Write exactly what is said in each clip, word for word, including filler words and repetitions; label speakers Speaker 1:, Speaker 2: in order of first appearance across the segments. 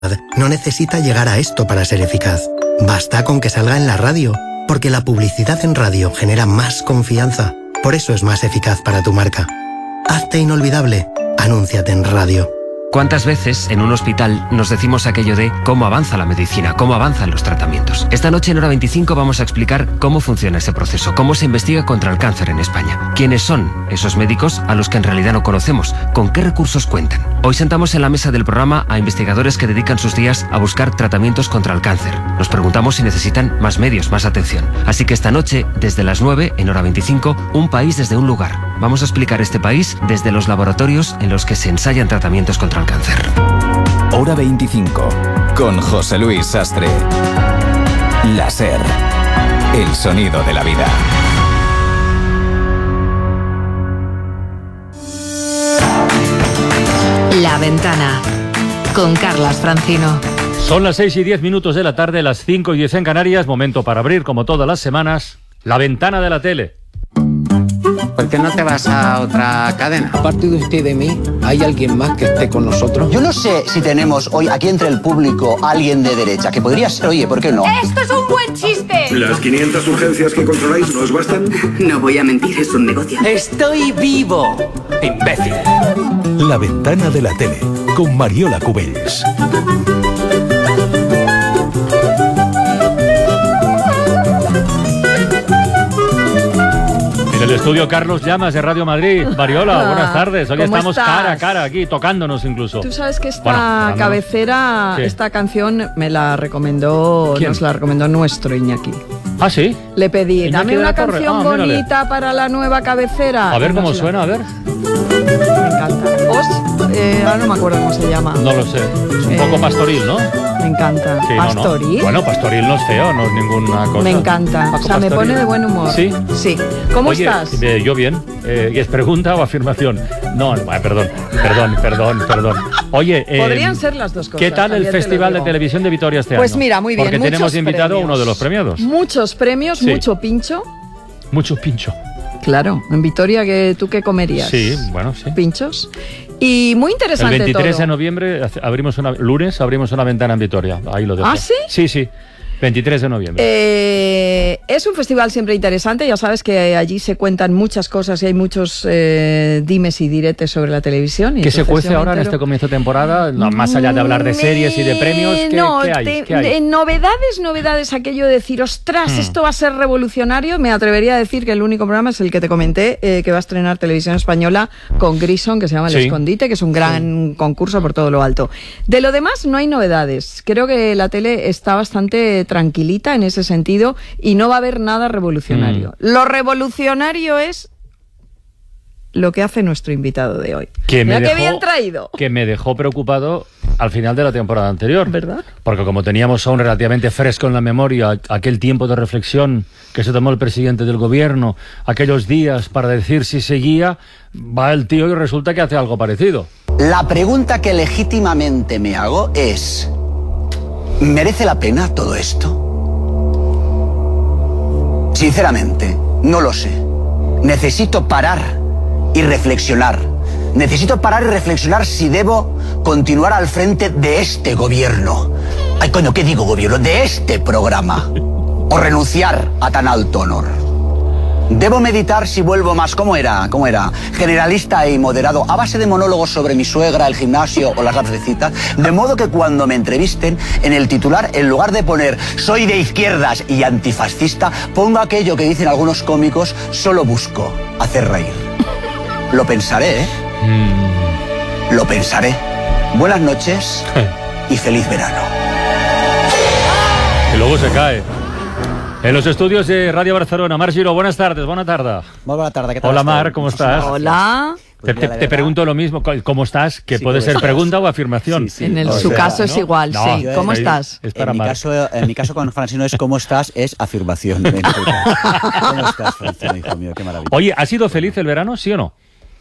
Speaker 1: no necesita llegar a esto para ser eficaz. Basta con que salga en la radio, porque la publicidad en radio genera más confianza. Por eso es más eficaz para tu marca. Hazte inolvidable. Anúnciate en radio.
Speaker 2: ¿Cuántas veces en un hospital nos decimos aquello de cómo avanza la medicina, cómo avanzan los tratamientos? Esta noche en Hora veinticinco vamos a explicar cómo funciona ese proceso, cómo se investiga contra el cáncer en España. ¿Quiénes son esos médicos a los que en realidad no conocemos? ¿Con qué recursos cuentan? Hoy sentamos en la mesa del programa a investigadores que dedican sus días a buscar tratamientos contra el cáncer. Nos preguntamos si necesitan más medios, más atención. Así que esta noche, desde las nueve, en Hora veinticinco, un país desde un lugar. Vamos a explicar este país desde los laboratorios en los que se ensayan tratamientos contra el cáncer.
Speaker 3: Hora veinticinco, con José Luis Sastre. La SER, el sonido de la vida.
Speaker 4: La Ventana, con Carlas Francino.
Speaker 5: Son las seis y diez minutos de la tarde, las cinco y diez en Canarias. Momento para abrir, como todas las semanas, la ventana de la tele.
Speaker 6: ¿Por qué no te vas a otra cadena?
Speaker 7: Aparte de usted y de mí, ¿hay alguien más que esté con nosotros?
Speaker 8: Yo no sé si tenemos hoy aquí entre el público alguien de derecha, que podría ser, oye, ¿por qué no?
Speaker 9: ¡Esto es un buen chiste!
Speaker 10: ¿Las quinientas urgencias que controláis no os bastan?
Speaker 11: No voy a mentir, es un negocio.
Speaker 12: ¡Estoy vivo! ¡Imbécil!
Speaker 13: La ventana de la tele, con Mariola Cubells.
Speaker 5: En el estudio Carlos Llamas de Radio Madrid. Mariola,
Speaker 14: Hola.
Speaker 5: Buenas tardes. Hoy
Speaker 14: ¿Cómo
Speaker 5: estamos
Speaker 14: estás?
Speaker 5: cara a cara aquí, tocándonos incluso.
Speaker 14: Tú sabes que esta
Speaker 5: Bueno,
Speaker 14: cabecera,
Speaker 5: ¿Qué?
Speaker 14: esta canción me la recomendó,
Speaker 5: ¿Quién?
Speaker 14: nos la recomendó nuestro Iñaki.
Speaker 5: ¿Ah, sí?
Speaker 14: Le pedí,
Speaker 5: Iñaki
Speaker 14: dame
Speaker 5: de
Speaker 14: una
Speaker 5: la Torre.
Speaker 14: canción
Speaker 5: Ah, mírale.
Speaker 14: bonita para la nueva cabecera.
Speaker 5: A ver
Speaker 14: Y
Speaker 5: cómo
Speaker 14: nos la-
Speaker 5: suena, a ver.
Speaker 14: Me encanta. Os, eh, ahora no me acuerdo cómo se llama.
Speaker 5: No lo sé. Es un
Speaker 14: Eh,
Speaker 5: poco pastoril, ¿no?
Speaker 14: Me encanta.
Speaker 5: Sí, no, no.
Speaker 14: ¿Pastoril?
Speaker 5: Bueno, pastoril no es feo, no es ninguna cosa.
Speaker 14: Me encanta.
Speaker 5: Paco
Speaker 14: O sea, me
Speaker 5: Pastoril.
Speaker 14: pone de buen humor.
Speaker 5: ¿Sí?
Speaker 14: Sí. ¿Cómo
Speaker 5: Oye,
Speaker 14: estás?
Speaker 5: eh, yo bien. Eh, ¿y es pregunta o afirmación? No, no, eh, perdón, perdón, perdón, perdón. Oye, eh,
Speaker 14: Podrían ser las dos cosas.
Speaker 5: ¿qué tal el
Speaker 14: también te lo
Speaker 5: Festival de
Speaker 14: digo.
Speaker 5: Televisión de Vitoria este
Speaker 14: Pues
Speaker 5: año?
Speaker 14: mira, muy bien.
Speaker 5: Porque
Speaker 14: muchos
Speaker 5: tenemos invitado
Speaker 14: premios.
Speaker 5: a uno de los premiados.
Speaker 14: Muchos premios,
Speaker 5: Sí.
Speaker 14: mucho pincho.
Speaker 5: Mucho pincho.
Speaker 14: Claro, en Vitoria, ¿qué, ¿tú qué comerías?
Speaker 5: Sí, bueno, sí.
Speaker 14: Pinchos. Y muy interesante
Speaker 5: El veintitrés
Speaker 14: todo.
Speaker 5: de noviembre hace- abrimos una lunes abrimos una ventana en Vitoria. Ahí lo dejo.
Speaker 14: ¿Ah, sí?
Speaker 5: Sí, sí. veintitrés de noviembre.
Speaker 14: Eh, es un festival siempre interesante, ya sabes que allí se cuentan muchas cosas y hay muchos eh, dimes y diretes sobre la televisión. Y
Speaker 5: ¿Qué se
Speaker 14: entonces
Speaker 5: cuece
Speaker 14: yo me
Speaker 5: ahora en
Speaker 14: entero.
Speaker 5: este comienzo de temporada? No, más allá de hablar de series y de premios, ¿qué,
Speaker 14: no,
Speaker 5: qué hay?
Speaker 14: te-
Speaker 5: ¿Qué hay?
Speaker 14: de novedades, novedades, aquello de decir, ostras,
Speaker 5: Hmm.
Speaker 14: esto va a ser revolucionario. Me atrevería a decir que el único programa es el que te comenté, eh, que va a estrenar Televisión Española con Grison, que se llama El
Speaker 5: Sí.
Speaker 14: Escondite, que es un gran concurso por todo lo alto. De lo demás, no hay novedades. Creo que la tele está bastante tranquilita en ese sentido y no va a haber nada revolucionario.
Speaker 5: Mm.
Speaker 14: Lo revolucionario es lo que hace nuestro invitado de hoy.
Speaker 5: Que me
Speaker 14: Mira qué
Speaker 5: dejó-
Speaker 14: bien traído.
Speaker 5: Que me dejó preocupado al final de la temporada anterior.
Speaker 14: ¿Verdad?
Speaker 5: Porque como teníamos aún relativamente fresco en la memoria aquel tiempo de reflexión que se tomó el presidente del gobierno, aquellos días para decir si seguía, va el tío y resulta que hace algo parecido.
Speaker 8: La pregunta que legítimamente me hago es, ¿merece la pena todo esto? Sinceramente, no lo sé. Necesito parar y reflexionar. Necesito parar y reflexionar si debo continuar al frente de este gobierno. Ay, coño, ¿qué digo gobierno? De este programa. O renunciar a tan alto honor. Debo meditar si vuelvo más, ¿cómo era? ¿Cómo era? Generalista y moderado, a base de monólogos sobre mi suegra, el gimnasio o las citas, de modo que cuando me entrevisten, en el titular, en lugar de poner soy de izquierdas y antifascista, pongo aquello que dicen algunos cómicos, solo busco hacer reír. Lo pensaré, ¿eh?
Speaker 5: Mm.
Speaker 8: Lo pensaré. Buenas noches y feliz verano.
Speaker 5: Y luego se cae. En los estudios de Radio Barcelona, Mar Giró, buenas tardes, buena tarde.
Speaker 8: Muy buena tarde, ¿qué tal?
Speaker 5: Hola
Speaker 8: esteu?
Speaker 5: Mar, ¿cómo estás?
Speaker 14: Hola.
Speaker 5: Te, te- te pregunto lo mismo, ¿cómo estás? Que
Speaker 8: Sí,
Speaker 5: puede
Speaker 8: ¿cómo
Speaker 5: ser
Speaker 8: estás?
Speaker 5: pregunta o afirmación.
Speaker 8: Sí, sí.
Speaker 14: En el,
Speaker 8: O
Speaker 14: su
Speaker 8: sea,
Speaker 14: caso es
Speaker 5: ¿no?
Speaker 14: igual,
Speaker 5: No,
Speaker 14: sí.
Speaker 5: yo-
Speaker 14: ¿Cómo
Speaker 5: es-
Speaker 14: estás?
Speaker 5: es
Speaker 6: En
Speaker 5: para
Speaker 6: mi,
Speaker 5: Mar.
Speaker 6: caso, en mi caso con Francino es ¿cómo estás? Es afirmación. En tu caso. ¿Cómo estás, Francino, hijo mío? Qué maravilla.
Speaker 5: Oye, ¿ha sido feliz el verano, sí o no?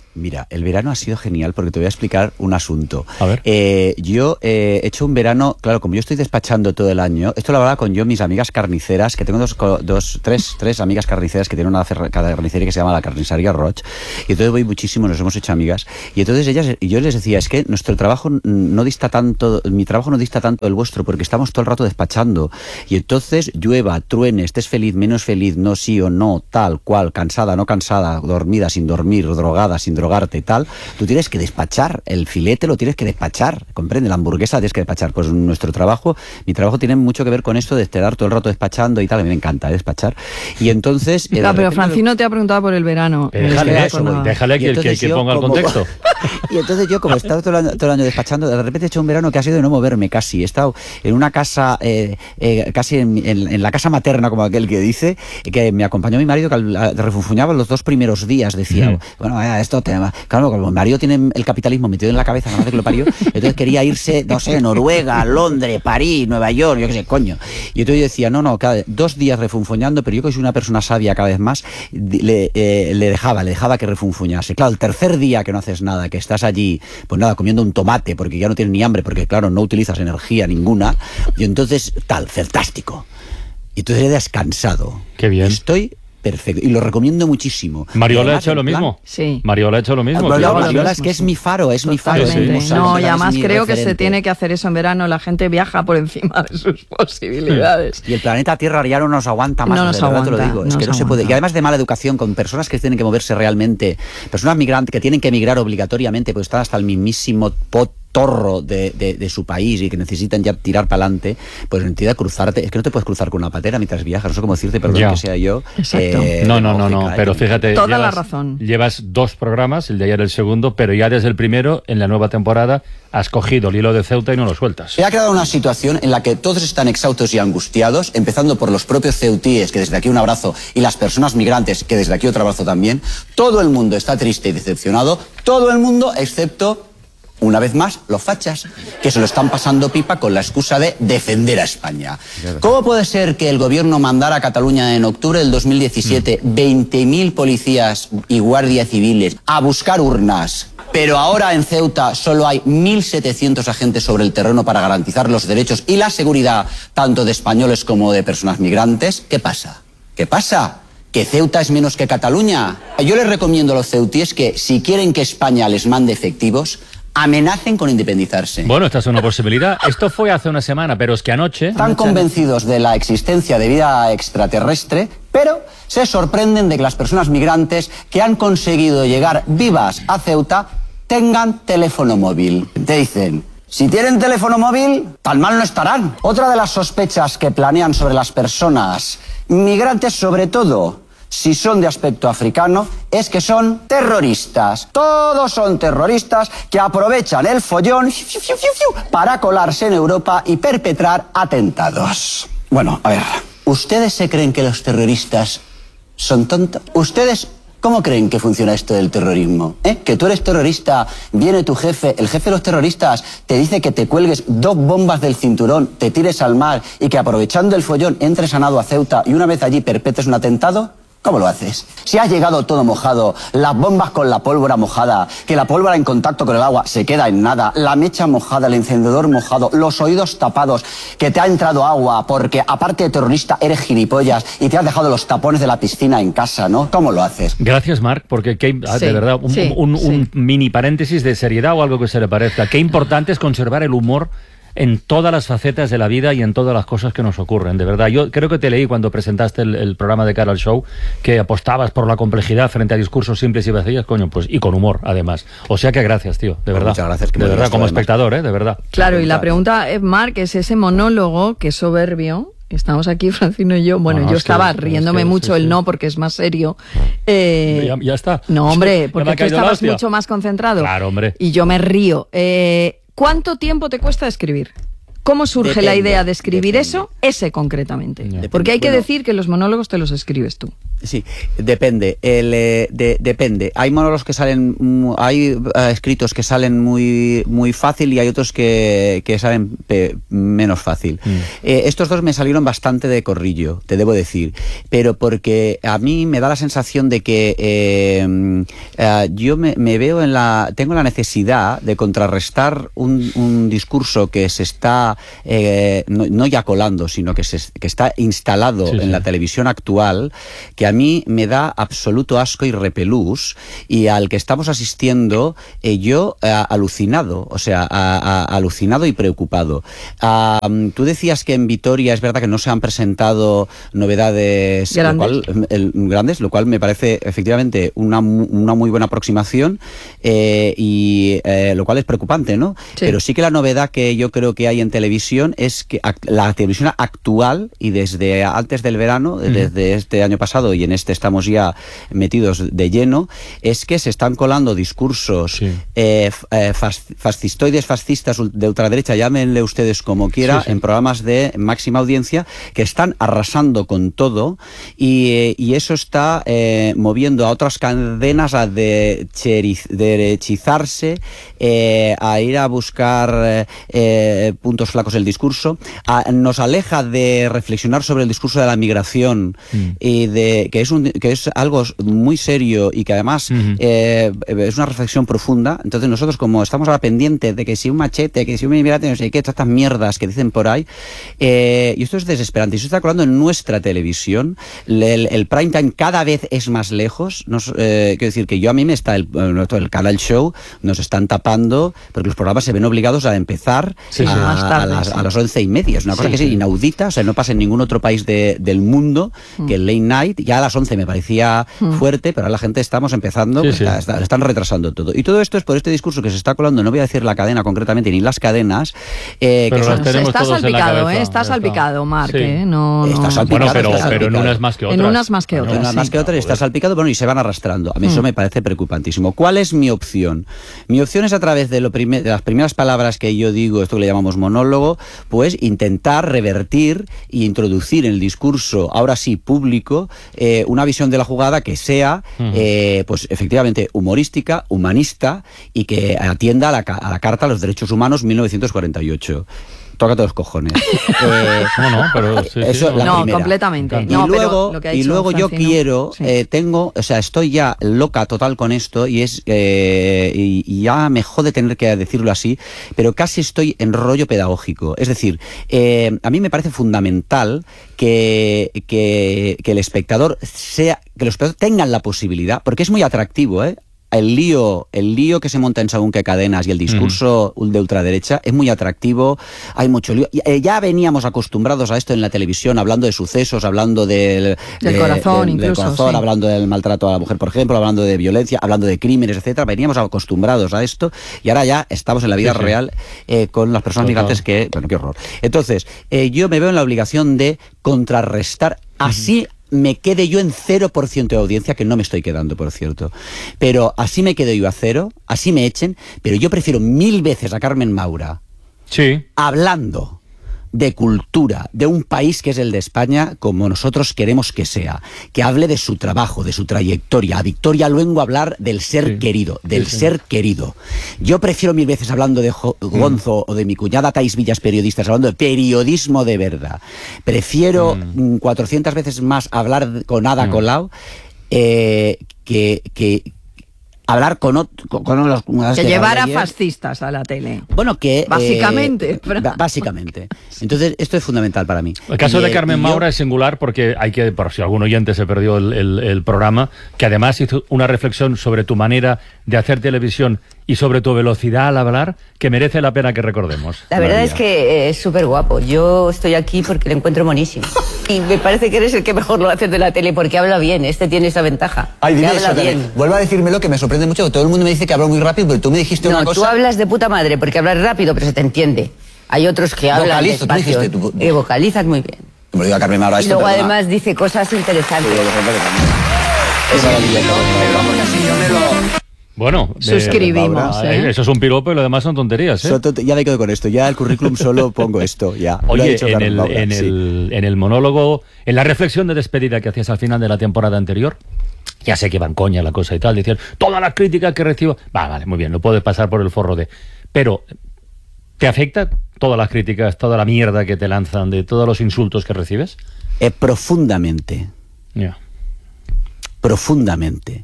Speaker 9: Mira, el verano ha sido genial porque te voy a explicar un asunto.
Speaker 5: A ver.
Speaker 9: Eh, yo eh, he hecho un verano, claro, como yo estoy despachando todo el año, esto lo hablaba con yo, mis amigas carniceras, que tengo dos, dos tres, tres amigas carniceras que tienen una carnicería que se llama la Carnicería Roig, y entonces voy muchísimo, nos hemos hecho amigas, y entonces ellas, y yo les decía, es que nuestro trabajo no dista tanto, mi trabajo no dista tanto del vuestro, porque estamos todo el rato despachando, y entonces llueva, truene, estés feliz, menos feliz, no sí o no, tal cual, cansada, no cansada, dormida, sin dormir, drogada, sin drogarte y tal, tú tienes que despachar, el filete lo tienes que despachar, comprende, la hamburguesa la tienes que despachar. Pues nuestro trabajo, mi trabajo tiene mucho que ver con esto de estar todo el rato despachando y tal, a mí me encanta ¿eh? despachar. Y entonces...
Speaker 14: Eh, no, pero Francino te ha preguntado por el verano.
Speaker 5: Déjale, eso, no. déjale que, que, que ponga el contexto.
Speaker 9: Y entonces yo, como he estado todo el, año, todo el año despachando, de repente he hecho un verano que ha sido de no moverme casi. He estado en una casa, eh, eh, casi en, en, en la casa materna, como aquel que dice, que me acompañó mi marido, que al, al, refunfuñaba los dos primeros días, decía, mm. bueno, eh, esto te... Claro, como mi marido tiene el capitalismo metido en la cabeza, no sé que lo parió, entonces quería irse, no sé, Noruega, Londres, París, Nueva York, yo qué sé, coño. Y entonces yo decía, no, no, cada dos días refunfuñando, pero yo que soy una persona sabia cada vez más, le, eh, le dejaba, le dejaba que refunfuñase. Claro, el tercer día que no haces nada, que estás allí, pues nada, comiendo un tomate, porque ya no tienes ni hambre, porque claro, no utilizas energía ninguna, y entonces, tal, fantástico. Y entonces he descansado.
Speaker 5: Qué bien.
Speaker 9: Estoy... perfecto, y lo recomiendo muchísimo.
Speaker 5: Mariola ha hecho lo mismo.
Speaker 14: Sí.
Speaker 5: Mariola ha hecho lo mismo.
Speaker 9: Mariola,
Speaker 5: claro.
Speaker 9: Mariola es que es mi faro, es mi faro.
Speaker 14: Sí, sí.
Speaker 9: Es
Speaker 14: no, y además creo que se tiene que hacer eso en verano. La gente viaja por encima de sus posibilidades.
Speaker 9: Y el planeta Tierra ya no nos aguanta más.
Speaker 14: No nos
Speaker 9: de verdad
Speaker 14: aguanta,
Speaker 9: te lo digo. Es
Speaker 14: no
Speaker 9: que no
Speaker 14: se
Speaker 9: se puede.
Speaker 14: aguanta.
Speaker 9: Y además de mala educación con personas que tienen que moverse realmente, personas migrantes que tienen que emigrar obligatoriamente, pues están hasta el mismísimo pot torro de, de, de su país y que necesitan ya tirar para adelante, pues entiende cruzarte, es que no te puedes cruzar con una patera mientras viajas, no sé cómo decirte, perdón ya. que sea yo.
Speaker 14: Eh,
Speaker 5: no, no, no, no, pero fíjate,
Speaker 14: toda
Speaker 5: llevas,
Speaker 14: la razón.
Speaker 5: Llevas dos programas, el de ayer el segundo, pero ya desde el primero, en la nueva temporada, has cogido el hilo de Ceuta y no lo sueltas.
Speaker 8: Se ha creado una situación en la que todos están exhaustos y angustiados, empezando por los propios ceutíes, que desde aquí un abrazo, y las personas migrantes, que desde aquí otro abrazo también. Todo el mundo está triste y decepcionado, todo el mundo excepto... una vez más, los fachas, que se lo están pasando pipa con la excusa de defender a España. ¿Cómo puede ser que el gobierno mandara a Cataluña en octubre del dos mil diecisiete veinte mil policías y guardias civiles a buscar urnas, pero ahora en Ceuta solo hay mil setecientos agentes sobre el terreno para garantizar los derechos y la seguridad tanto de españoles como de personas migrantes? ¿Qué pasa? ¿Qué pasa? ¿Que Ceuta es menos que Cataluña? Yo les recomiendo a los ceutíes que, si quieren que España les mande efectivos, amenacen con independizarse.
Speaker 5: Bueno, esta es una posibilidad. Esto fue hace una semana, pero es que anoche...
Speaker 8: Están convencidos de la existencia de vida extraterrestre, pero se sorprenden de que las personas migrantes que han conseguido llegar vivas a Ceuta tengan teléfono móvil. Te dicen, si tienen teléfono móvil, tan mal no estarán. Otra de las sospechas que planean sobre las personas migrantes, sobre todo si son de aspecto africano, es que son terroristas. Todos son terroristas que aprovechan el follón para colarse en Europa y perpetrar atentados. Bueno, a ver, ¿ustedes se creen que los terroristas son tontos? ¿Ustedes cómo creen que funciona esto del terrorismo? ¿Eh? Que tú eres terrorista, viene tu jefe, el jefe de los terroristas, te dice que te cuelgues dos bombas del cinturón, te tires al mar y que aprovechando el follón entres a nado a Ceuta y una vez allí perpetres un atentado. ¿Cómo lo haces? Si has llegado todo mojado, las bombas con la pólvora mojada, que la pólvora en contacto con el agua se queda en nada, la mecha mojada, el encendedor mojado, los oídos tapados, que te ha entrado agua porque aparte de terrorista eres gilipollas y te has dejado los tapones de la piscina en casa, ¿no? ¿Cómo lo haces?
Speaker 5: Gracias, Marc, porque qué,
Speaker 14: sí,
Speaker 5: de verdad, un,
Speaker 14: sí,
Speaker 5: un, un,
Speaker 14: sí.
Speaker 5: un mini paréntesis de seriedad o algo que se le parezca. Qué importante es conservar el humor en todas las facetas de la vida y en todas las cosas que nos ocurren, de verdad. Yo creo que te leí cuando presentaste el, el programa de Cara al Show que apostabas por la complejidad frente a discursos simples y vacíos, coño, pues y con humor, además. O sea que gracias, tío, de verdad.
Speaker 9: Muchas gracias. Que
Speaker 5: de verdad, como
Speaker 9: además.
Speaker 5: espectador, ¿eh? De verdad.
Speaker 14: Claro, y la pregunta, eh, Marc, es ese monólogo que es soberbio. Estamos aquí, Francino y yo. Bueno,
Speaker 5: No, no,
Speaker 14: yo
Speaker 5: es que-
Speaker 14: estaba
Speaker 5: es
Speaker 14: riéndome
Speaker 5: que-
Speaker 14: mucho
Speaker 5: sí,
Speaker 14: el
Speaker 5: sí.
Speaker 14: no porque es más serio. Eh,
Speaker 5: Ya, ya está.
Speaker 14: No, hombre,
Speaker 5: Ya me
Speaker 14: porque
Speaker 5: ha
Speaker 14: tú
Speaker 5: caído la
Speaker 14: estabas
Speaker 5: hostia.
Speaker 14: mucho más concentrado.
Speaker 5: Claro, hombre.
Speaker 14: Y yo me río. Eh, ¿Cuánto tiempo te cuesta escribir? ¿Cómo surge
Speaker 8: Depende,
Speaker 14: la idea de escribir
Speaker 8: depende.
Speaker 14: eso? Ese concretamente.
Speaker 5: Ya.
Speaker 14: Porque hay que
Speaker 8: Bueno.
Speaker 14: decir que los monólogos te los escribes tú.
Speaker 9: Sí, depende. El, eh, de, depende. Hay monólogos que salen, hay uh, escritos que salen muy, muy fácil y hay otros que, que salen pe, menos fácil. Mm. Eh, estos dos me salieron bastante de corrillo, te debo decir, pero porque a mí me da la sensación de que eh, uh, yo me, me veo en la, tengo la necesidad de contrarrestar un, un discurso que se está eh, no, no ya colando, sino que se que está instalado sí, en sí. la televisión actual, que a mí me da absoluto asco y repelús, y al que estamos asistiendo eh, yo eh, alucinado, o sea, a, a, alucinado y preocupado. Uh, tú decías que en Vitoria es verdad que no se han presentado novedades
Speaker 14: grandes,
Speaker 9: lo cual, el, grandes, lo cual me parece efectivamente una, una muy buena aproximación eh, y eh, lo cual es preocupante, ¿no? Sí. Pero sí que la novedad que yo creo que hay en televisión es que la televisión actual, y desde antes del verano, uh-huh. desde este año pasado, y en este estamos ya metidos de lleno, es que se están colando discursos sí. eh, fascistoides, fascistas, de ultraderecha, llámenle ustedes como quiera, sí, sí. en programas de máxima audiencia, que están arrasando con todo, y, y eso está eh, moviendo a otras cadenas a derechizarse, eh, a ir a buscar eh, puntos flacos del discurso, a, nos aleja de reflexionar sobre el discurso de la migración mm. y de que es un que es algo muy serio y que además uh-huh. eh, es una reflexión profunda. Entonces nosotros, como estamos ahora pendientes de que si un machete, que si un inmigrante, no sé qué, todas estas mierdas que dicen por ahí, eh, y esto es desesperante, y eso está colando en nuestra televisión. El, el prime time cada vez es más lejos. Nos, eh, quiero decir que yo a mí me está el, el Canal Show, nos están tapando porque los programas se ven obligados a empezar sí, a, sí. Más tarde, a, las, sí. a las once y media. Es una cosa sí, que es sí. inaudita, o sea, no pasa en ningún otro país de, del mundo mm. que el late night, ya a las once me parecía mm. fuerte, pero ahora la gente estamos empezando, sí, sí. Está, está, están retrasando todo. Y todo esto es por este discurso que se está colando, no voy a decir la cadena concretamente, ni las cadenas, eh,
Speaker 5: pero
Speaker 9: que son,
Speaker 14: está salpicado, eh, está salpicado, Marc, sí. eh, no, no.
Speaker 5: Está salpicado, bueno, pero, está pero en unas más que otras.
Speaker 14: En unas más que otras.
Speaker 9: En unas sí. más que otras está salpicado, bueno, y se van arrastrando. A mí mm. eso me parece preocupantísimo. ¿Cuál es mi opción? Mi opción es, a través de, lo primer, de las primeras palabras que yo digo, esto que le llamamos monólogo, pues intentar revertir e introducir en el discurso, ahora sí público, eh, una visión de la jugada que sea, uh-huh. eh, pues efectivamente humorística, humanista, y que atienda a la, a la Carta de los Derechos Humanos mil novecientos cuarenta y ocho. Tócate los cojones. Eh,
Speaker 5: no, no, pero sí,
Speaker 9: eso
Speaker 5: sí,
Speaker 9: la
Speaker 14: no,
Speaker 9: primera.
Speaker 14: completamente.
Speaker 9: Y
Speaker 14: no,
Speaker 9: luego,
Speaker 14: pero
Speaker 9: y luego yo quiero, sí. eh, tengo, o sea, estoy ya loca total con esto y es eh, y, y ya me jode tener que decirlo así, pero casi estoy en rollo pedagógico. Es decir, eh, a mí me parece fundamental que, que, que el espectador sea, que los espectadores tengan la posibilidad, porque es muy atractivo, ¿eh? El lío, el lío que se monta en según qué cadenas y el discurso mm. de ultraderecha es muy atractivo, hay mucho lío. Ya veníamos acostumbrados a esto en la televisión, hablando de sucesos, hablando del,
Speaker 14: del
Speaker 9: de,
Speaker 14: corazón,
Speaker 9: de,
Speaker 14: incluso,
Speaker 9: del corazón,
Speaker 14: sí.
Speaker 9: hablando del maltrato a la mujer, por ejemplo, hablando de violencia, hablando de crímenes, etcétera. Veníamos acostumbrados a esto y ahora ya estamos en la vida sí, sí. real eh, con las personas Total. migrantes que... Bueno, qué horror. Entonces, eh, yo me veo en la obligación de contrarrestar así... Mm. me quede yo en cero por ciento de audiencia, que no me estoy quedando, por cierto. Pero así me quedo yo a cero, así me echen, pero yo prefiero mil veces a Carmen Maura
Speaker 5: sí.
Speaker 9: hablando de cultura, de un país que es el de España, como nosotros queremos que sea, que hable de su trabajo, de su trayectoria. A Victoria Luengo hablar del ser sí. querido, del sí, sí. ser querido. Yo prefiero mil veces, hablando de Gonzo mm. o de mi cuñada Thais Villas, periodistas, hablando de periodismo de verdad. Prefiero mm. cuatrocientas veces más hablar con Ada mm. Colau eh, que... que hablar con, con, con los
Speaker 14: que llevar a fascistas a la tele.
Speaker 9: Bueno, que...
Speaker 14: Básicamente.
Speaker 9: Eh, pero... Básicamente. Entonces, esto es fundamental para mí.
Speaker 5: El caso
Speaker 9: y,
Speaker 5: de Carmen Maura
Speaker 9: yo...
Speaker 5: es singular porque hay que, por si algún oyente se perdió el, el, el programa, que además hizo una reflexión sobre tu manera de hacer televisión y sobre tu velocidad al hablar, que merece la pena que recordemos.
Speaker 15: La verdad María. es que es súper guapo. Yo estoy aquí porque lo encuentro monísimo. Y me parece que eres el que mejor lo hace de la tele porque habla bien. Este tiene esa ventaja.
Speaker 8: Ay, dime
Speaker 15: habla
Speaker 8: eso, bien. Vuelve a decírmelo, que me sorprende mucho. Todo el mundo me dice que hablo muy rápido, pero tú me dijiste
Speaker 15: no,
Speaker 8: una cosa...
Speaker 15: No, tú hablas de puta madre porque hablas rápido, pero se te entiende. Hay otros que hablan
Speaker 8: Vocalizo,
Speaker 15: despacio.
Speaker 8: Tú dijiste, tú...
Speaker 15: Y vocalizas muy bien.
Speaker 8: Como lo digo a Carmen Maura,
Speaker 15: y
Speaker 8: esto,
Speaker 15: luego
Speaker 8: perdona.
Speaker 15: además dice cosas interesantes.
Speaker 8: Sí, es maravilloso. Pero vamos así, yo me lo...
Speaker 5: Bueno,
Speaker 14: suscribimos.
Speaker 5: Eh,
Speaker 14: ¿eh?
Speaker 5: Eso es un piropo y lo demás son tonterías. ¿eh?
Speaker 9: Son tont- ya me quedo con esto. Ya el currículum solo pongo esto. Ya. Lo ha
Speaker 5: Oye,
Speaker 9: dicho
Speaker 5: en
Speaker 9: Carlos
Speaker 5: el,
Speaker 9: Laura,
Speaker 5: en,
Speaker 9: sí.
Speaker 5: el, en el monólogo, en la reflexión de despedida que hacías al final de la temporada anterior, ya sé que va en coña la cosa y tal, decían, todas las críticas que recibo... Va, vale, muy bien, lo puedes pasar por el forro de... Pero, ¿te afecta todas las críticas, toda la mierda que te lanzan, de todos los insultos que recibes?
Speaker 9: Eh, profundamente.
Speaker 5: Ya. Yeah.
Speaker 9: Profundamente.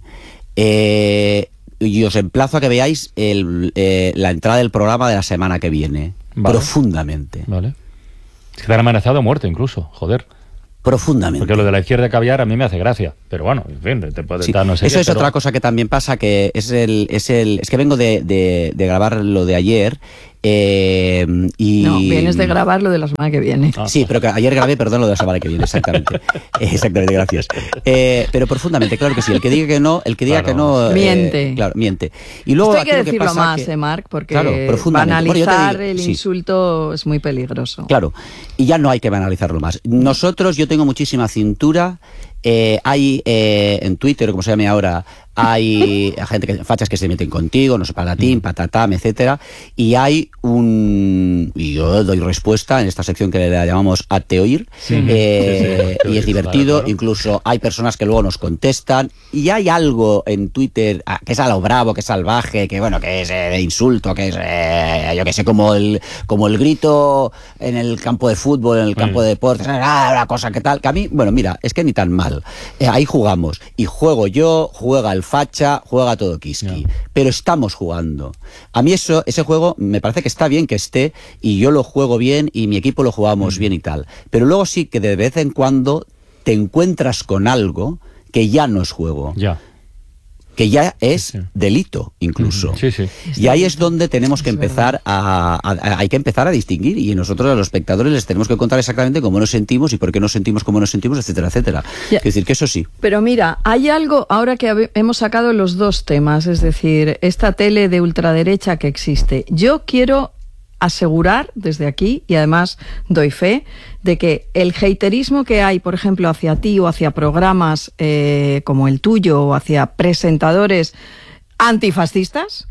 Speaker 9: Eh... Y os emplazo a que veáis el, eh, la entrada del programa de la semana que viene. Vale. Profundamente.
Speaker 5: Vale. Es que te han amenazado a muerte incluso, joder.
Speaker 9: Profundamente.
Speaker 5: Porque lo de la izquierda caviar a mí me hace gracia. Pero bueno, en fin, te puede
Speaker 9: sí.
Speaker 5: estar no sé
Speaker 9: Eso
Speaker 5: qué,
Speaker 9: es
Speaker 5: pero...
Speaker 9: otra cosa que también pasa, que es el... Es, el, es que vengo de, de, de grabar lo de ayer... Eh, y...
Speaker 14: No, vienes de grabar lo de la semana que viene.
Speaker 9: Sí, pero que ayer grabé, perdón, lo de la semana que viene, exactamente. Exactamente, gracias. Eh, pero profundamente, claro que sí. El que diga que no, el que diga
Speaker 5: claro.
Speaker 9: que no... Eh,
Speaker 14: miente.
Speaker 9: Claro, miente. Y luego
Speaker 14: Esto hay que
Speaker 9: aquí
Speaker 14: decirlo
Speaker 9: lo que pasa
Speaker 14: más,
Speaker 9: que,
Speaker 14: eh, Marc, porque
Speaker 9: claro,
Speaker 14: banalizar
Speaker 9: bueno,
Speaker 14: el
Speaker 9: sí.
Speaker 14: insulto es muy peligroso.
Speaker 9: Claro, y ya no hay que banalizarlo más. Nosotros, yo tengo muchísima cintura... Eh, hay eh, en Twitter, como se llame ahora, hay gente que fachas que se meten contigo, no sé, patatín, patatam, etcétera, y hay un... y yo doy respuesta en esta sección que le llamamos Ateoír, sí. eh, sí, sí, y es divertido, claro, claro. Incluso hay personas que luego nos contestan, y hay algo en Twitter que es a lo bravo, que es salvaje, que bueno, que es eh, de insulto, que es, eh, yo que sé, como el, como el grito en el campo de fútbol, en el campo mm. de deportes, ah, una cosa que tal, que a mí, bueno, mira, es que ni tan mal. Eh, ahí jugamos, y juego yo, juega el facha, juega todo Kiski, yeah. Pero estamos jugando. A mí eso, ese juego me parece que está bien que esté, y yo lo juego bien, y mi equipo lo jugamos mm. bien y tal, pero luego sí que de vez en cuando te encuentras con algo que ya no es juego. Ya. Yeah. Que ya es sí, sí. delito, incluso. Sí, sí. Y ahí es donde tenemos que empezar a, a, a, hay que empezar a distinguir, y nosotros a los espectadores les tenemos que contar exactamente cómo nos sentimos y por qué nos sentimos como nos sentimos, etcétera, etcétera. Ya. Es decir, que eso sí.
Speaker 14: Pero mira, hay algo, ahora que hemos sacado los dos temas, es decir, esta tele de ultraderecha que existe, yo quiero asegurar desde aquí, y además doy fe, de que el haterismo que hay, por ejemplo, hacia ti o hacia programas eh, como el tuyo o hacia presentadores antifascistas,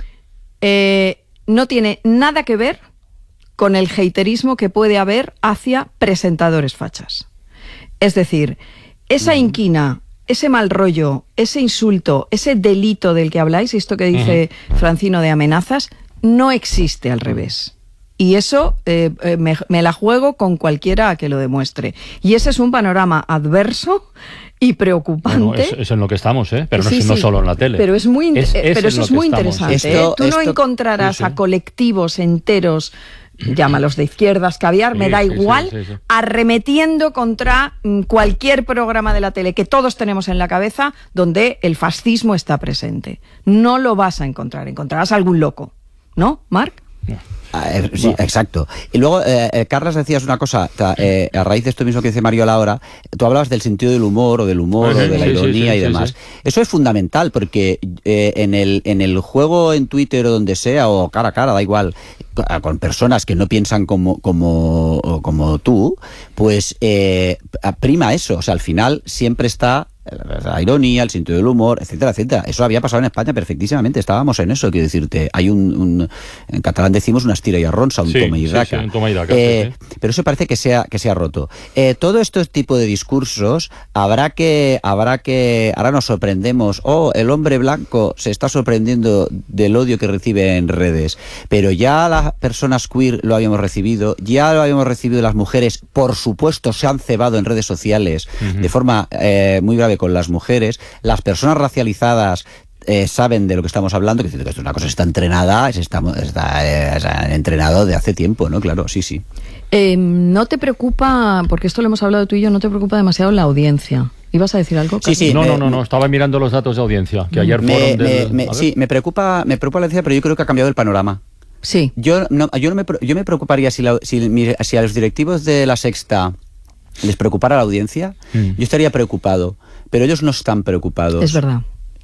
Speaker 14: eh, no tiene nada que ver con el haterismo que puede haber hacia presentadores fachas. Es decir, esa inquina, ese mal rollo, ese insulto, ese delito del que habláis, esto que dice uh-huh. Francino de amenazas, no existe al revés. Y eso eh, me, me la juego con cualquiera que lo demuestre. Y ese es un panorama adverso y preocupante.
Speaker 5: Bueno, es, es en lo que estamos, ¿eh? Pero
Speaker 14: sí,
Speaker 5: no,
Speaker 14: sí,
Speaker 5: no solo en la tele.
Speaker 14: Pero, es muy,
Speaker 5: es, es
Speaker 14: pero eso es muy interesante. Esto, ¿eh? Tú esto, no encontrarás sí, sí. a colectivos enteros, llámalos de izquierdas, caviar, sí, me da igual, sí, sí, sí, sí. arremetiendo contra cualquier programa de la tele que todos tenemos en la cabeza donde el fascismo está presente. No lo vas a encontrar, encontrarás a algún loco. ¿No, Marc?
Speaker 9: No. Eh, sí, no. Exacto. Y luego, eh, eh, Carlas, decías una cosa, eh, a raíz de esto mismo que dice Mario ahora, tú hablabas del sentido del humor, o del humor, uh-huh. o de la sí, ironía sí, sí, y demás. Sí, sí. Eso es fundamental, porque eh, en, el, en el juego en Twitter o donde sea, o cara a cara, da igual, con personas que no piensan como, como, como tú, pues eh, prima eso. O sea, al final siempre está la ironía, el sentido del humor, etcétera, etcétera. Eso había pasado en España perfectísimamente, estábamos en eso, quiero decirte, hay un, un en catalán decimos una estira y arronsa, un sí, toma y daca. Sí, sí, toma y daca eh, sí, sí. Pero eso parece que sea que se ha roto. Eh, todo este tipo de discursos habrá que, habrá que, ahora nos sorprendemos, oh, el hombre blanco se está sorprendiendo del odio que recibe en redes, pero ya las personas queer lo habíamos recibido, ya lo habíamos recibido las mujeres, por supuesto se han cebado en redes sociales uh-huh. de forma eh, muy grave con las mujeres, las personas racializadas eh, saben de lo que estamos hablando, que es una cosa está entrenada, está, está, eh, está entrenado de hace tiempo, ¿no? Claro, sí, sí.
Speaker 14: Eh, ¿No te preocupa, porque esto lo hemos hablado tú y yo, no te preocupa demasiado la audiencia? ¿Ibas a decir algo?
Speaker 5: Sí, sí. No, no, no, no, estaba mirando los datos de audiencia, que ayer
Speaker 9: me,
Speaker 5: fueron
Speaker 9: me,
Speaker 5: del...
Speaker 9: me, Sí, me preocupa, me preocupa la audiencia, pero yo creo que ha cambiado el panorama.
Speaker 14: Sí.
Speaker 9: Yo no, yo no me, yo me preocuparía si, la, si, si a los directivos de La Sexta les preocupara la audiencia, mm. yo estaría preocupado, pero ellos no están preocupados.
Speaker 14: Es verdad.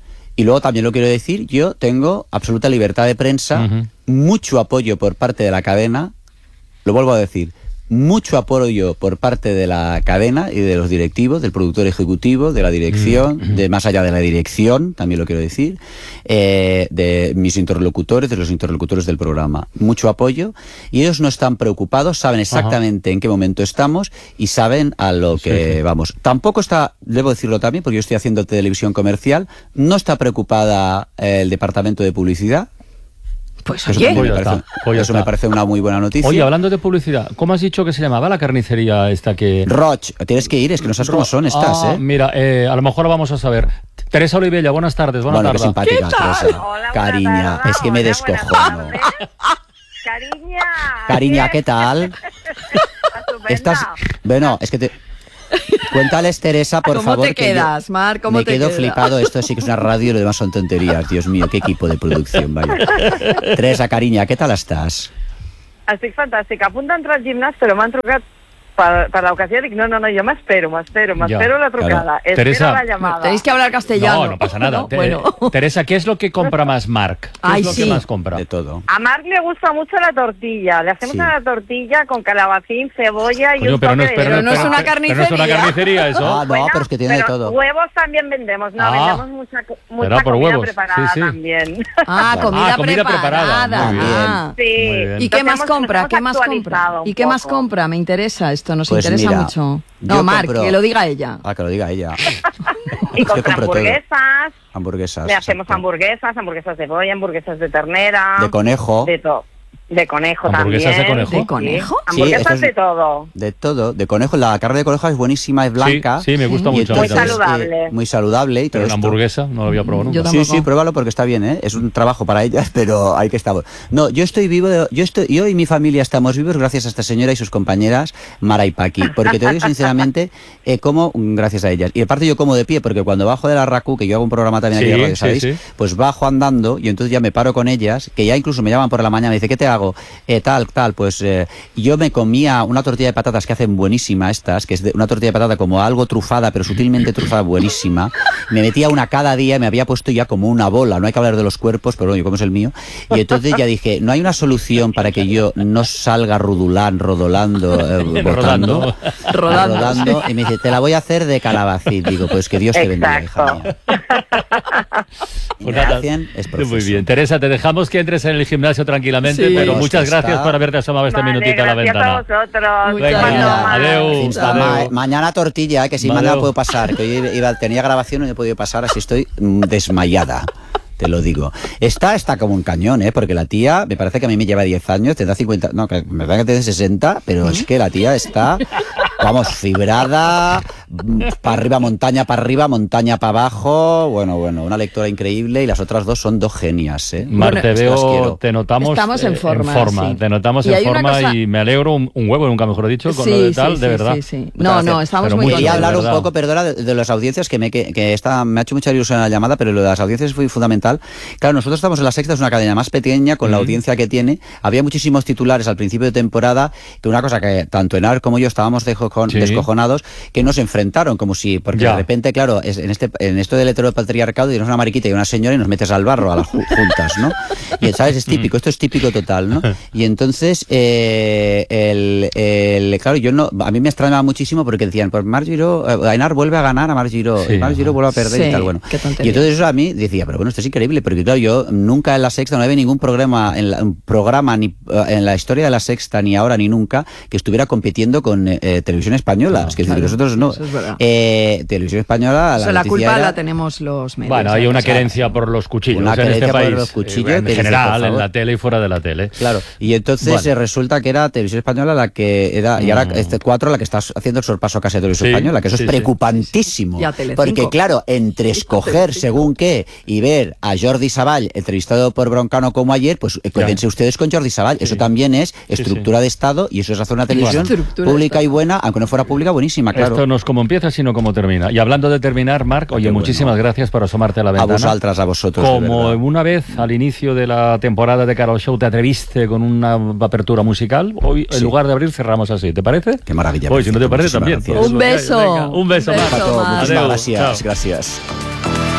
Speaker 9: Y luego también lo quiero decir, yo tengo absoluta libertad de prensa, uh-huh. mucho apoyo por parte de la cadena, lo vuelvo a decir, mucho apoyo por parte de la cadena y de los directivos, del productor ejecutivo, de la dirección, mm. de más allá de la dirección, también lo quiero decir, eh, de mis interlocutores, de los interlocutores del programa. Mucho apoyo, y ellos no están preocupados, saben exactamente Ajá. en qué momento estamos y saben a lo que sí, sí. vamos. Tampoco está, debo decirlo también, porque yo estoy haciendo televisión comercial, no está preocupada eh, el departamento de publicidad.
Speaker 14: Pues
Speaker 9: eso,
Speaker 14: oye,
Speaker 9: me parece, pues eso me parece una muy buena noticia.
Speaker 5: Oye, hablando de publicidad, ¿cómo has dicho que se llamaba la carnicería esta que...?
Speaker 9: Roch, tienes que ir, es que no sabes Ro cómo son estas,
Speaker 5: ah,
Speaker 9: ¿eh?
Speaker 5: Mira, eh, a lo mejor lo vamos a saber. Teresa Olivella, buenas tardes, buenas
Speaker 9: bueno,
Speaker 5: tardes.
Speaker 9: Qué simpática, Teresa. Hola, cariña, tarde, es que me descojono.
Speaker 16: Cariña.
Speaker 9: Cariña, ¿qué tal? Estás... Bueno, es que te... Cuéntales, Teresa, por
Speaker 14: ¿Cómo
Speaker 9: favor.
Speaker 14: ¿Cómo te quedas,
Speaker 9: yo...
Speaker 14: Mar? ¿Cómo
Speaker 9: me
Speaker 14: te
Speaker 9: quedo
Speaker 14: queda?
Speaker 9: flipado. Esto sí que es una radio y lo demás son tonterías. Dios mío, qué equipo de producción, vaya. Teresa, cariña, ¿qué tal estàs?
Speaker 16: Estic fantàstica. A punt d'entrar al gimnàs, però m'han trucat per, per l'ocasió. Dic, no, no, no, yo me espero, me espero, me espero la trucada.
Speaker 5: Claro.
Speaker 16: Espero
Speaker 5: Teresa,
Speaker 16: la llamada.
Speaker 14: Tenéis que hablar castellano.
Speaker 5: No, no pasa nada.
Speaker 14: ¿No? Bueno.
Speaker 5: Teresa, ¿qué es lo que compra más Marc? ¿Qué
Speaker 14: Ay,
Speaker 5: es lo
Speaker 14: sí.
Speaker 5: que más compra?
Speaker 9: De todo.
Speaker 16: A Marc le gusta mucho la tortilla. Le hacemos
Speaker 9: Sí.
Speaker 16: una tortilla con calabacín, cebolla y
Speaker 5: Coño,
Speaker 16: un
Speaker 5: pero no,
Speaker 16: toque
Speaker 5: es,
Speaker 16: de...
Speaker 5: pero,
Speaker 14: no es una
Speaker 5: pero
Speaker 14: carnicería.
Speaker 5: no es una carnicería eso.
Speaker 9: Ah, no,
Speaker 16: Bueno,
Speaker 9: pero es que tiene de
Speaker 16: pero
Speaker 9: todo.
Speaker 16: huevos también vendemos. No,
Speaker 5: Ah.
Speaker 16: vendemos mucha, mucha
Speaker 5: Será por
Speaker 16: comida
Speaker 5: huevos.
Speaker 16: preparada
Speaker 5: Sí, sí.
Speaker 16: también.
Speaker 14: Ah, comida,
Speaker 5: Ah, comida
Speaker 14: preparada.
Speaker 5: preparada. Muy bien.
Speaker 14: Ah.
Speaker 16: Sí.
Speaker 5: Muy bien.
Speaker 14: ¿Y qué
Speaker 16: Nos
Speaker 14: más
Speaker 16: hemos-
Speaker 14: compra?
Speaker 16: nos
Speaker 14: ¿Qué
Speaker 16: hemos
Speaker 14: más compra?
Speaker 16: actualizado un
Speaker 14: ¿Y qué más
Speaker 16: poco.
Speaker 14: compra? Me interesa esto, nos
Speaker 9: Pues
Speaker 14: interesa
Speaker 9: mira,
Speaker 14: mucho.
Speaker 9: yo
Speaker 14: No, Marc,
Speaker 9: compro-
Speaker 14: que lo diga ella.
Speaker 9: Ah, que lo diga ella.
Speaker 16: Y
Speaker 9: Es que
Speaker 16: compra
Speaker 9: compro todo.
Speaker 16: hamburguesas.
Speaker 9: Hamburguesas.
Speaker 16: Le hacemos
Speaker 9: exacto.
Speaker 16: hamburguesas, hamburguesas de cebolla, hamburguesas de ternera.
Speaker 9: De conejo.
Speaker 16: De todo. De conejo
Speaker 5: ¿Hamburguesas
Speaker 16: también.
Speaker 5: de conejo?
Speaker 14: ¿De conejo?
Speaker 16: Sí. Hamburguesas
Speaker 9: esto es-
Speaker 16: de todo.
Speaker 9: De todo, de conejo. La carne de conejo es buenísima, es blanca.
Speaker 5: Sí, sí, me gusta
Speaker 9: y
Speaker 5: mucho.
Speaker 16: Muy
Speaker 9: entonces,
Speaker 16: saludable.
Speaker 9: eh, muy saludable y todo
Speaker 5: Pero una
Speaker 9: esto.
Speaker 5: hamburguesa no lo había probado nunca.
Speaker 14: Yo
Speaker 9: Sí,
Speaker 14: tampoco.
Speaker 9: sí, pruébalo porque está bien, ¿eh? Es un trabajo para ellas, pero hay que estar. No, yo estoy vivo, de- yo estoy, yo y mi familia estamos vivos gracias a esta señora y sus compañeras Mara y Paqui, porque te digo sinceramente, eh, como gracias a ellas. Y aparte yo como de pie, porque cuando bajo de la RACU, que yo hago un programa también aquí
Speaker 5: Sí,
Speaker 9: de radio,
Speaker 5: sí,
Speaker 9: ¿sabéis?
Speaker 5: sí.
Speaker 9: Pues bajo andando y entonces ya me paro con ellas, que ya incluso me llaman por la mañana, me dice, ¿qué te hago? Eh, tal, tal, pues eh, yo me comía una tortilla de patatas que hacen buenísima estas, que es de una tortilla de patata como algo trufada, pero sutilmente trufada, buenísima. Me metía una cada día y me había puesto ya como una bola. No hay que hablar de los cuerpos, pero bueno, como es el mío. Y entonces ya dije, no hay una solución para que yo no salga rudulán, rodolando, eh, botando,
Speaker 5: Rodando.
Speaker 14: Rodando,
Speaker 9: rodando. Y me dice, te la voy a hacer de calabacín. Digo, pues que Dios te bendiga, hija mía. Y
Speaker 5: Pues
Speaker 9: me
Speaker 5: nada,
Speaker 9: hacen, es
Speaker 5: muy
Speaker 9: proceso.
Speaker 5: bien. Teresa, te dejamos que entres en el gimnasio tranquilamente,
Speaker 14: Sí.
Speaker 5: pero
Speaker 9: Pues
Speaker 5: muchas
Speaker 9: está.
Speaker 5: gracias por haberte asomado este
Speaker 16: Vale,
Speaker 5: minutito a la
Speaker 16: gracias
Speaker 5: ventana.
Speaker 16: a vosotros.
Speaker 14: Muchas
Speaker 5: Venga,
Speaker 14: gracias.
Speaker 5: adeu,
Speaker 9: Fins demà,
Speaker 5: adeu.
Speaker 9: eh? Mañana tortilla, eh, que si
Speaker 5: Adeu.
Speaker 9: mañana puedo pasar, que hoy iba, tenía grabación y no he podido pasar, así estoy mm, desmayada. Te lo digo. Esta está como un cañón, ¿eh? Porque la tía, me parece que a mí me lleva diez años, tendrá cincuenta, no, que me parece que tiene sesenta, pero es que la tía está, vamos, fibrada, para arriba, montaña para arriba, montaña para abajo, bueno, bueno, una lectora increíble y las otras dos son dos genias, ¿eh?
Speaker 5: Mar, te
Speaker 9: Las
Speaker 5: veo,
Speaker 9: quiero.
Speaker 5: te notamos
Speaker 14: Estamos en
Speaker 5: eh,
Speaker 14: forma, sí.
Speaker 5: te notamos
Speaker 14: Y
Speaker 5: en
Speaker 14: hay una
Speaker 5: forma
Speaker 14: cosa-
Speaker 5: y me alegro un, un huevo, nunca mejor dicho, con
Speaker 14: Sí,
Speaker 5: lo de
Speaker 14: sí,
Speaker 5: tal,
Speaker 14: sí,
Speaker 5: de verdad.
Speaker 14: sí, sí. No, no, estamos
Speaker 5: Pero
Speaker 14: muy
Speaker 5: muy
Speaker 9: Quería
Speaker 14: contentos.
Speaker 9: hablar un
Speaker 5: ¿verdad?
Speaker 9: poco, perdona, de, de las audiencias, que me, que, que esta, me ha hecho mucha ilusión la llamada, pero lo de las audiencias fue fundamental. Claro, nosotros estamos en La Sexta, es una cadena más pequeña, con la audiencia que tiene. Había muchísimos titulares al principio de temporada, que una cosa que tanto Enar como yo estábamos dejo-
Speaker 5: Sí.
Speaker 9: descojonados, que nos enfrentaron, como si, porque
Speaker 5: Ya.
Speaker 9: de repente, claro, es, en, este, en esto del heteropatriarcado, tienes una mariquita y una señora y nos metes al barro a las ju- juntas, ¿no? Y, ¿sabes? Es típico, esto es típico total, ¿no? Y entonces, eh, el, el- claro, yo no, a mí me extrañaba muchísimo porque decían, pues Marc Giró, eh, Enar vuelve a ganar a Marc Giró,
Speaker 5: Sí,
Speaker 9: Marc Giró vuelve a perder
Speaker 14: Sí,
Speaker 9: y tal, bueno.
Speaker 14: qué tontería.
Speaker 9: Y entonces eso a mí decía, pero bueno, esto es increíble, porque claro, yo nunca en La Sexta no había ningún programa, en la, un programa ni eh, en la historia de La Sexta, ni ahora ni nunca, que estuviera compitiendo con eh, Televisión Española.
Speaker 5: No,
Speaker 9: es que
Speaker 14: claro,
Speaker 9: nosotros no.
Speaker 14: eso es verdad.
Speaker 9: Eh, Televisión Española,
Speaker 14: O sea,
Speaker 9: la,
Speaker 14: la
Speaker 9: noticia
Speaker 14: culpa
Speaker 9: era-
Speaker 14: la tenemos los medios.
Speaker 5: Bueno, hay
Speaker 14: ¿eh?
Speaker 5: una
Speaker 14: O sea,
Speaker 5: querencia por los cuchillos
Speaker 9: una
Speaker 5: en este
Speaker 9: querencia por
Speaker 5: país.
Speaker 9: los cuchillos,
Speaker 5: eh, en
Speaker 9: que dices,
Speaker 5: general,
Speaker 9: por
Speaker 5: en
Speaker 9: favor.
Speaker 5: la tele y fuera de la tele.
Speaker 9: Claro, y entonces
Speaker 5: Bueno.
Speaker 9: eh, resulta que era Televisión Española la que era, y ahora
Speaker 5: Mm.
Speaker 9: este cuatro la que está haciendo el sorpaso casi a Televisión
Speaker 5: Sí,
Speaker 9: Española, que eso
Speaker 5: sí,
Speaker 9: es
Speaker 5: sí.
Speaker 9: preocupantísimo.
Speaker 14: Y a Telecinco.
Speaker 9: Porque claro, entre escoger según qué y ver a Jordi Savall entrevistado por Broncano como ayer, pues eh, quédense ustedes con Jordi Savall. Eso también es estructura de Estado y eso es hacer una televisión
Speaker 14: Bueno. Estructura de
Speaker 9: pública y
Speaker 14: Estado.
Speaker 9: buena, aunque no fuera pública, buenísima, claro.
Speaker 5: Esto no es como empieza, sino como termina. Y hablando de terminar, Marc, oye,
Speaker 9: Qué bueno.
Speaker 5: muchísimas gracias por asomarte a la
Speaker 9: A
Speaker 5: ventana.
Speaker 9: vosotras, a vosotros. de
Speaker 5: Como
Speaker 9: verdad.
Speaker 5: una vez al inicio de la temporada de Carol Show te atreviste con una apertura musical, hoy en
Speaker 9: Sí.
Speaker 5: lugar de abrir cerramos así, ¿te parece?
Speaker 9: Qué maravilla.
Speaker 5: Pues si no te
Speaker 9: perfecto,
Speaker 5: parece
Speaker 9: muchísimas
Speaker 5: también.
Speaker 9: gracias.
Speaker 14: Un beso.
Speaker 5: Venga, un beso,
Speaker 14: Un
Speaker 5: Marc.
Speaker 14: beso, Marc.
Speaker 9: Muchísimas
Speaker 5: Adeu,
Speaker 9: gracias,
Speaker 5: chao.
Speaker 9: gracias.